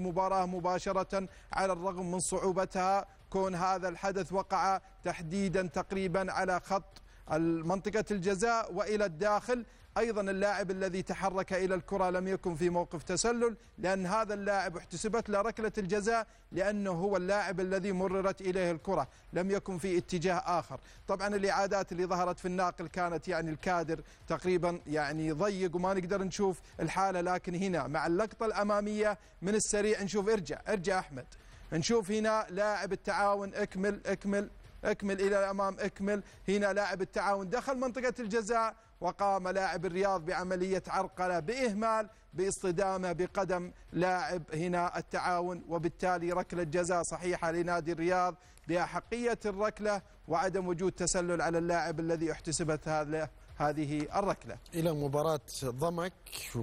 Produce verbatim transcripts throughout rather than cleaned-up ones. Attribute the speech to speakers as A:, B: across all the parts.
A: المباراة مباشرة على الرغم من صعوبتها، كون هذا الحدث وقع تحديدا تقريبا على خط منطقة الجزاء وإلى الداخل. أيضا اللاعب الذي تحرك إلى الكرة لم يكن في موقف تسلل، لأن هذا اللاعب احتسبت له ركلة الجزاء لأنه هو اللاعب الذي مررت إليه الكرة، لم يكن في اتجاه آخر. طبعا الإعادات اللي ظهرت في الناقل كانت يعني الكادر تقريبا يعني ضيق وما نقدر نشوف الحالة، لكن هنا مع اللقطة الأمامية من السريع نشوف. ارجع ارجع أحمد، نشوف هنا لاعب التعاون اكمل اكمل اكمل إلى الأمام اكمل. هنا لاعب التعاون دخل منطقة الجزاء وقام لاعب الرياض بعملية عرقلة بإهمال باصطدامه بقدم لاعب هنا التعاون، وبالتالي ركلة جزاء صحيحة لنادي الرياض بأحقية الركلة وعدم وجود تسلل على اللاعب الذي احتسبت هذه الركلة.
B: إلى مباراة ضمك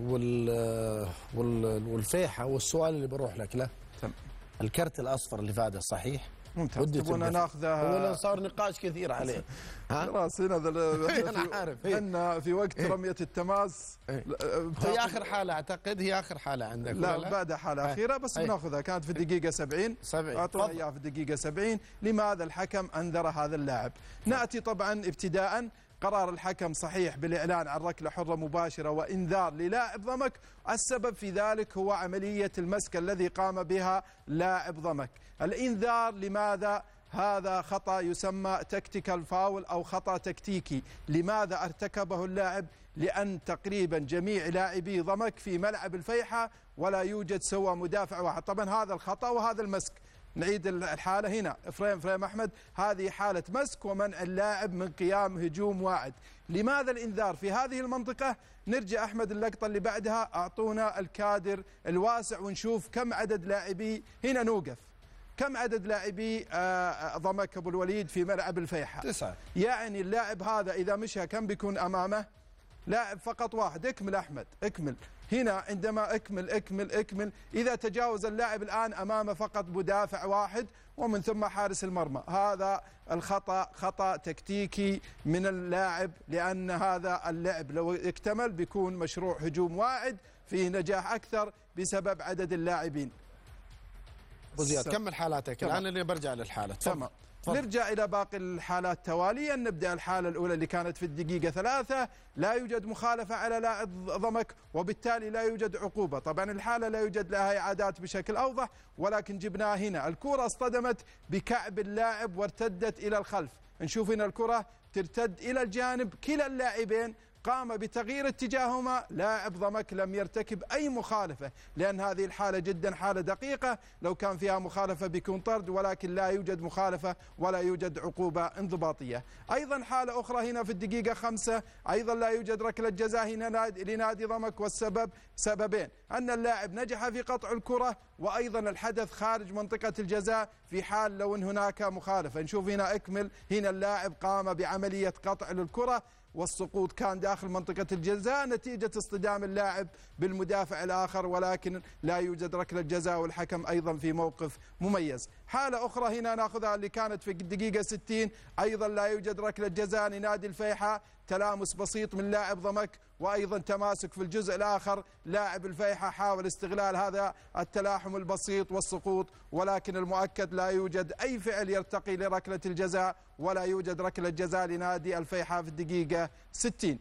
B: والفيحة، والسؤال اللي بروح لك له
A: تم.
B: الكرت الأصفر اللي فاده صحيح؟
A: ممتاز. تبغون ناخذه؟
B: ولا صار نقاش كثير عليه؟
A: خلاص هنا
B: انا عارف
A: احنا في وقت
B: إيه؟
A: رمية التماس.
B: إيه؟ هي اخر حالة اعتقد، هي اخر حالة عندك.
A: لا, لا؟ بعد حالة اخيرة بس بناخذها، كانت في الدقيقة سبعين. اعطونا اياها في الدقيقة سبعين. لماذا الحكم انذر هذا اللاعب؟ ناتي طبعا ابتداء قرار الحكم صحيح بالإعلان عن ركلة حرة مباشرة وإنذار للاعب ضمك. السبب في ذلك هو عملية المسك الذي قام بها لاعب ضمك. الإنذار لماذا؟ هذا خطأ يسمى تكتيكال فاول أو خطأ تكتيكي. لماذا ارتكبه اللاعب؟ لأن تقريبا جميع لاعبي ضمك في ملعب الفيحة ولا يوجد سوى مدافع واحد. طبعا هذا الخطأ وهذا المسك. نعيد الحالة هنا فريم فريم أحمد. هذه حالة مسك ومنع اللاعب من قيام هجوم واعد. لماذا الإنذار في هذه المنطقة؟ نرجع أحمد اللقطة اللي بعدها، أعطونا الكادر الواسع ونشوف كم عدد لاعبي. هنا نوقف كم عدد لاعبي ضمك أبو الوليد في ملعب الفيحة؟
B: تسعة.
A: يعني اللاعب هذا إذا مشى كم بيكون أمامه؟ لاعب فقط واحد. اكمل أحمد اكمل. هنا عندما اكمل اكمل اكمل إذا تجاوز اللاعب الآن أمامه فقط مدافع واحد ومن ثم حارس المرمى. هذا الخطأ خطأ تكتيكي من اللاعب، لأن هذا اللعب لو اكتمل بيكون مشروع هجوم واعد فيه نجاح أكثر بسبب عدد اللاعبين.
B: أبو زياد كمل حالاتك الآن اللي برجع للحالة.
A: تمام. نرجع إلى باقي الحالات تواليا. نبدأ الحالة الأولى اللي كانت في الدقيقة ثلاثة. لا يوجد مخالفة على لاعب ضمك وبالتالي لا يوجد عقوبة. طبعا الحالة لا يوجد لها إعادات بشكل أوضح، ولكن جبناها هنا. الكرة اصطدمت بكعب اللاعب وارتدت إلى الخلف. نشوف هنا الكرة ترتد إلى الجانب. كلا اللاعبين قام بتغيير اتجاههما. لاعب ضمك لم يرتكب أي مخالفة، لأن هذه الحالة جدا حالة دقيقة. لو كان فيها مخالفة بيكون طرد، ولكن لا يوجد مخالفة ولا يوجد عقوبة انضباطية. أيضا حالة أخرى هنا في الدقيقة خمسة، أيضا لا يوجد ركلة جزاء هنا لنادي ضمك، والسبب سببين: أن اللاعب نجح في قطع الكرة، وأيضا الحدث خارج منطقة الجزاء في حال لو أن هناك مخالفة. نشوف هنا اكمل. هنا اللاعب قام بعملية قطع للكرة والسقوط كان داخل منطقة الجزاء نتيجة اصطدام اللاعب بالمدافع الآخر، ولكن لا يوجد ركلة جزاء والحكم أيضا في موقف مميز. حالة أخرى هنا ناخذها اللي كانت في الدقيقة ستين، أيضا لا يوجد ركلة جزاء لنادي الفيحة. تلامس بسيط من لاعب ضمك وأيضا تماسك في الجزء الآخر. لاعب الفيحة حاول استغلال هذا التلاحم البسيط والسقوط، ولكن المؤكد لا يوجد أي فعل يرتقي لركلة الجزاء ولا يوجد ركلة جزاء لنادي الفيحة في الدقيقة ستين.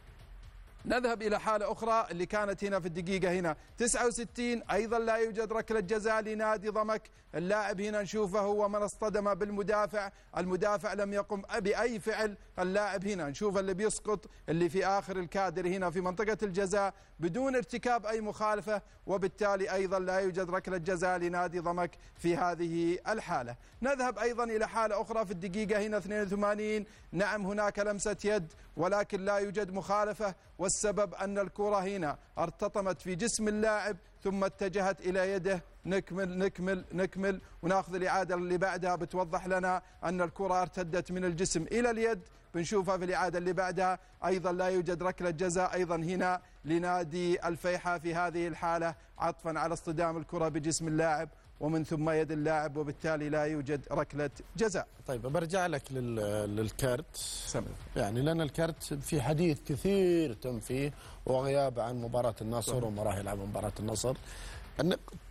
A: نذهب إلى حالة أخرى اللي كانت هنا في الدقيقة هنا تسعة وستين، أيضا لا يوجد ركلة جزاء لنادي ضمك. اللاعب هنا نشوفه هو من اصطدم بالمدافع، المدافع لم يقم بأي فعل. اللاعب هنا نشوف اللي بيسقط اللي في آخر الكادر هنا في منطقة الجزاء بدون ارتكاب أي مخالفة، وبالتالي أيضا لا يوجد ركلة جزاء لنادي ضمك في هذه الحالة. نذهب أيضا إلى حالة أخرى في الدقيقة هنا اثنين وثمانين. نعم هناك لمسة يد ولكن لا يوجد مخالفة، والسبب أن الكرة هنا ارتطمت في جسم اللاعب ثم اتجهت إلى يده. نكمل نكمل نكمل وناخذ الإعادة اللي بعدها بتوضح لنا أن الكرة ارتدت من الجسم إلى اليد. بنشوفها في الإعادة اللي بعدها أيضا لا يوجد ركلة جزاء أيضا هنا لنادي الفيحة في هذه الحالة، عطفا على اصطدام الكرة بجسم اللاعب ومن ثم يد اللاعب، وبالتالي لا يوجد ركلة جزاء.
B: طيب برجع لك للكارت.
A: سمع.
B: يعني لأن الكارت في حديث كثير تم فيه وغياب عن مباراة النصر وما راح يلعب مباراة النصر.